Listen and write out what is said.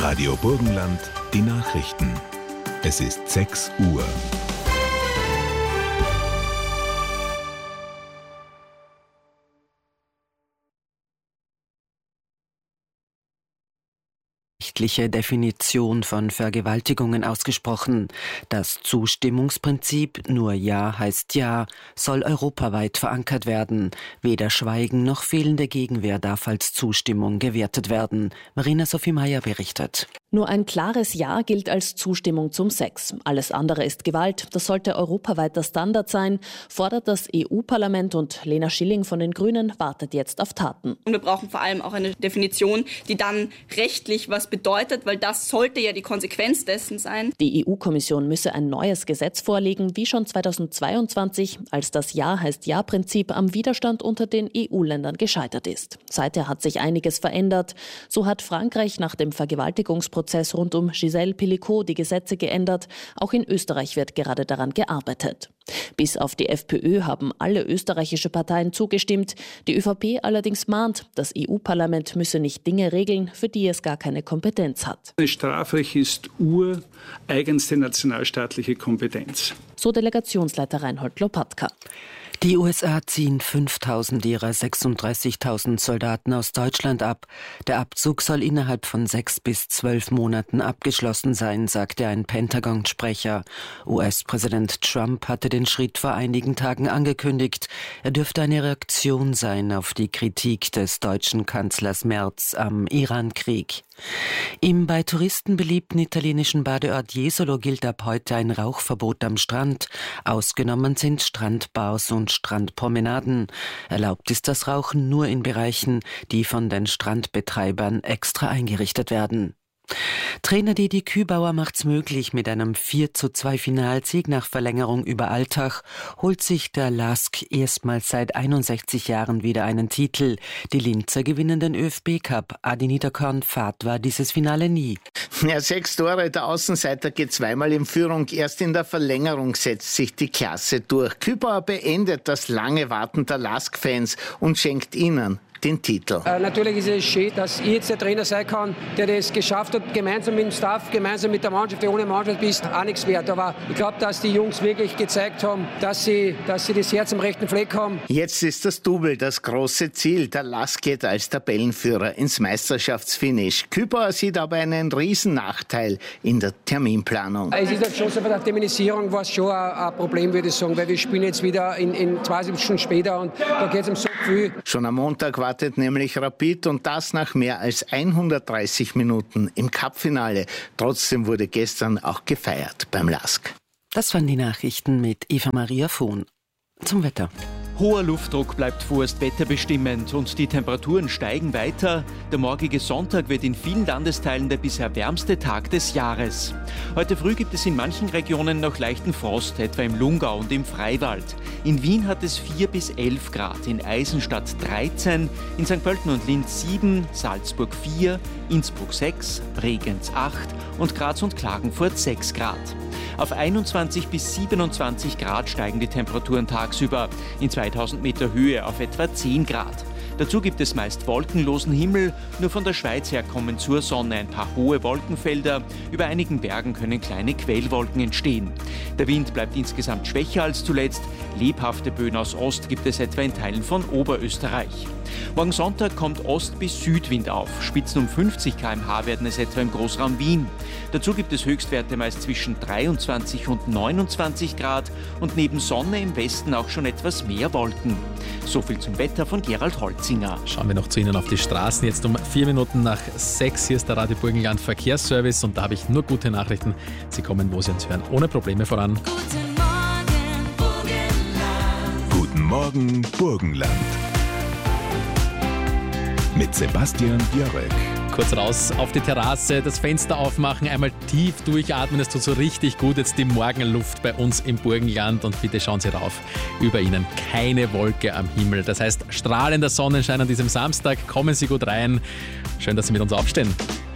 Radio Burgenland, die Nachrichten. Es ist 6 Uhr. Definition von Vergewaltigungen ausgesprochen. Das Zustimmungsprinzip nur Ja heißt Ja soll europaweit verankert werden. Weder Schweigen noch fehlende Gegenwehr darf als Zustimmung gewertet werden. Marina Sophie Meyer berichtet. Nur ein klares Ja gilt als Zustimmung zum Sex. Alles andere ist Gewalt. Das sollte europaweit der Standard sein, fordert das EU-Parlament, und Lena Schilling von den Grünen wartet jetzt auf Taten. Und wir brauchen vor allem auch eine Definition, die dann rechtlich was bedeutet, weil das sollte ja die Konsequenz dessen sein. Die EU-Kommission müsse ein neues Gesetz vorlegen, wie schon 2022, als das Ja heißt Ja-Prinzip am Widerstand unter den EU-Ländern gescheitert ist. Seither hat sich einiges verändert. So hat Frankreich nach dem Vergewaltigungsprozess rund um Gisèle Pelicot die Gesetze geändert. Auch in Österreich wird gerade daran gearbeitet. Bis auf die FPÖ haben alle österreichische Parteien zugestimmt. Die ÖVP allerdings mahnt, das EU-Parlament müsse nicht Dinge regeln, für die es gar keine Kompetenz hat. Das Strafrecht ist ureigenste nationalstaatliche Kompetenz. So Delegationsleiter Reinhold Lopatka. Die USA ziehen 5.000 ihrer 36.000 Soldaten aus Deutschland ab. Der Abzug soll innerhalb von 6 bis 12 Monaten abgeschlossen sein, sagte ein Pentagon-Sprecher. US-Präsident Trump hatte den Schritt vor einigen Tagen angekündigt. Er dürfte eine Reaktion sein auf die Kritik des deutschen Kanzlers Merz am Iran-Krieg. Im bei Touristen beliebten italienischen Badeort Jesolo gilt ab heute ein Rauchverbot am Strand. Ausgenommen sind Strandbars und Strandpromenaden. Erlaubt ist das Rauchen nur in Bereichen, die von den Strandbetreibern extra eingerichtet werden. Trainer Didi Kübauer macht's möglich. Mit einem 4:2 Finalsieg nach Verlängerung über Altach holt sich der LASK erstmals seit 61 Jahren wieder einen Titel. Die Linzer gewinnen den ÖFB-Cup. Adi Niederkorn-Fahrt war dieses Finale nie. Ja, 6 Tore, der Außenseiter geht zweimal in Führung. Erst in der Verlängerung setzt sich die Klasse durch. Kübauer beendet das lange Warten der LASK-Fans und schenkt ihnen den Titel. Natürlich ist es schön, dass ich jetzt der Trainer sein kann, der das geschafft hat, gemeinsam mit dem Staff, gemeinsam mit der Mannschaft. Die ohne Mannschaft bist auch nichts wert. Aber ich glaube, dass die Jungs wirklich gezeigt haben, dass sie das Herz am rechten Fleck haben. Jetzt ist das Double das große Ziel. Der LASK geht als Tabellenführer ins Meisterschaftsfinish. Kübauer sieht aber einen riesen Nachteil in der Terminplanung. Es ist halt schon so, bei der Terminisierung war es schon ein Problem, würde ich sagen, weil wir spielen jetzt wieder in 72 Stunden später und da geht es um so viel. Schon am Montag wartet nämlich Rapid, und das nach mehr als 130 Minuten im Cup-Finale. Trotzdem wurde gestern auch gefeiert beim LASK. Das waren die Nachrichten mit Eva-Maria Vohn. Zum Wetter. Hoher Luftdruck bleibt vorerst wetterbestimmend und die Temperaturen steigen weiter. Der morgige Sonntag wird in vielen Landesteilen der bisher wärmste Tag des Jahres. Heute früh gibt es in manchen Regionen noch leichten Frost, etwa im Lungau und im Freiwald. In Wien hat es 4 bis 11 Grad, in Eisenstadt 13, in St. Pölten und Linz 7, Salzburg 4, Innsbruck 6, Bregenz 8 und Graz und Klagenfurt 6 Grad. Auf 21 bis 27 Grad steigen die Temperaturen tagsüber, in 2000 Meter Höhe auf etwa 10 Grad. Dazu gibt es meist wolkenlosen Himmel, nur von der Schweiz her kommen zur Sonne ein paar hohe Wolkenfelder, über einigen Bergen können kleine Quellwolken entstehen. Der Wind bleibt insgesamt schwächer als zuletzt, lebhafte Böen aus Ost gibt es etwa in Teilen von Oberösterreich. Morgen Sonntag kommt Ost- bis Südwind auf, Spitzen um 50 km/h werden es etwa im Großraum Wien. Dazu gibt es Höchstwerte meist zwischen 23 und 29 Grad und neben Sonne im Westen auch schon etwas mehr Wolken. So viel zum Wetter von Gerald Holzinger. Schauen wir noch zu Ihnen auf die Straßen. Jetzt um 4 Minuten nach 6. Hier ist der Radio Burgenland Verkehrsservice und da habe ich nur gute Nachrichten. Sie kommen, wo Sie uns hören, ohne Probleme voran. Guten Morgen, Burgenland. Guten Morgen, Burgenland. Mit Sebastian Björek. Kurz raus auf die Terrasse, das Fenster aufmachen, einmal tief durchatmen. Es tut so richtig gut, jetzt die Morgenluft bei uns im Burgenland. Und bitte schauen Sie rauf, über Ihnen keine Wolke am Himmel. Das heißt, strahlender Sonnenschein an diesem Samstag. Kommen Sie gut rein. Schön, dass Sie mit uns aufstehen.